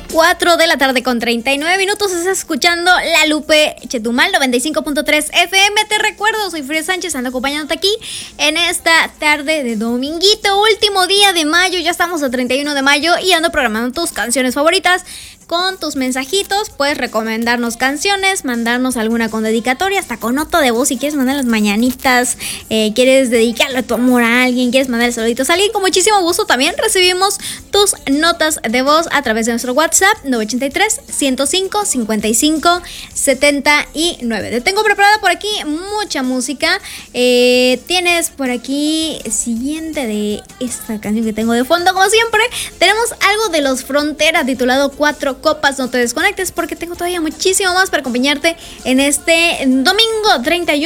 4 de la tarde con 39 minutos. Estás escuchando La Lupe Chetumal 95.3 FM. Te recuerdo, soy Frida Sánchez, ando acompañándote aquí en esta tarde de dominguito, último día de mayo. Ya estamos a 31 de mayo y ando programando tus canciones favoritas. Con tus mensajitos puedes recomendarnos canciones, mandarnos alguna con dedicatoria, hasta con nota de voz si quieres mandar las mañanitas, quieres dedicarle tu amor a alguien, quieres mandar saluditos a alguien, con muchísimo gusto también recibimos tus notas de voz a través de nuestro WhatsApp 983-105-55-79. Te tengo preparada por aquí mucha música. Tienes por aquí siguiente de esta canción que tengo de fondo, como siempre, tenemos algo de Los Frontera titulado Cuatro Copas. No te desconectes porque tengo todavía muchísimo más para acompañarte en este domingo 31